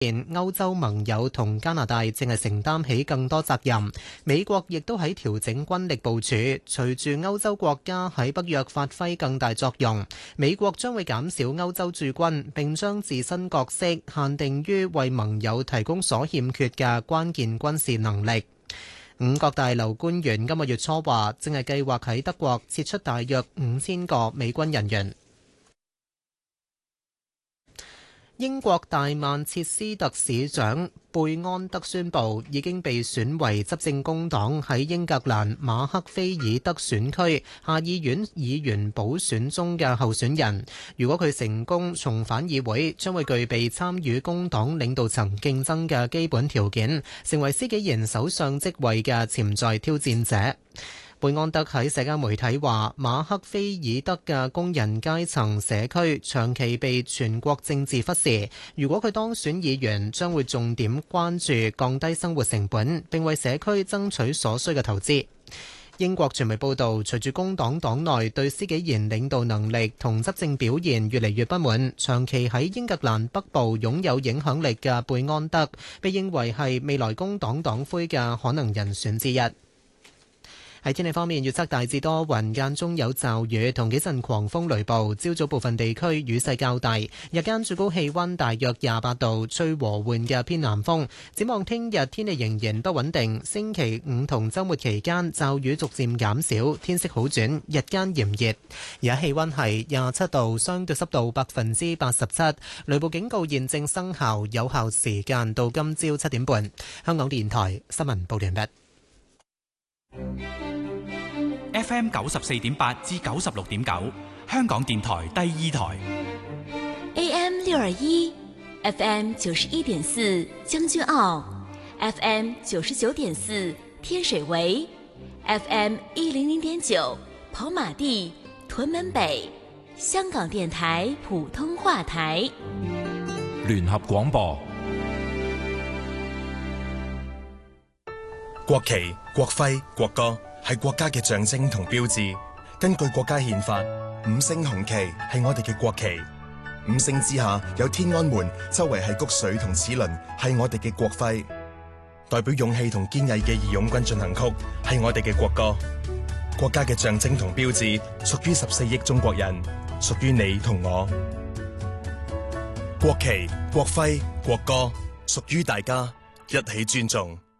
歐洲盟友同加拿大正係承擔起更多責任，美國亦都喺調整軍力部署。隨住歐洲國家喺北約發揮更大作用，美國將會減少歐洲駐軍，並將自身角色限定於為盟友提供所欠缺嘅關鍵軍事能力。五角大樓官員今個月初話，正係計劃喺德國撤出大約5000個美軍人員。英國大曼徹斯特市長貝安德宣布，已經被選為執政工黨喺英格蘭馬克菲爾德選區下議院議員補選中嘅候選人。如果佢成功重返議會，將會具備參與工黨領導層競爭嘅基本條件，成為施紀賢首相職位嘅潛在挑戰者。貝安德喺社交媒體話，馬克菲爾德嘅工人階層社區長期被全國政治忽視，如果佢當選議員，將會重點關注降低生活成本，並為社區爭取所需嘅投資。英國傳媒報道，隨住工黨黨內對施紀賢領導能力同執政表現越嚟越不滿，長期喺英格蘭北部擁有影響力嘅貝安德被認為係未來工黨黨魁嘅可能人選之一。喺天氣方面，預測大致多雲，間中有驟雨同幾陣狂風雷暴。朝早部分地區雨勢較大，日間最高氣溫大約28度，吹和緩嘅偏南風。展望聽日天氣仍然不穩定，星期五同週末期間驟雨逐漸減少，天色好轉，日間炎熱。而家氣溫係27度，相對濕度87%，雷暴警告現正生效，有效時間到今朝7點半。香港電台新聞報道完畢。 FM 94.8至96.9，香港電台第二台。 AM 621 FM 91.4將軍澳 FM 99.4天水圍 FM 100.9跑馬地屯門北，香港電台普通話台。 聯合廣播。 國旗、國徽、國歌係國家嘅象徵同標誌。根據國家憲法，5星紅旗係我哋嘅國旗。5星之下有天安門，周圍係穀穗同齒輪，係我哋嘅國徽。代表勇氣同堅毅嘅義勇軍進行曲係我哋嘅國歌。國家嘅象徵同標誌屬於14億中國人，屬於你同我。國旗、國徽、國歌屬於大家，一起尊重。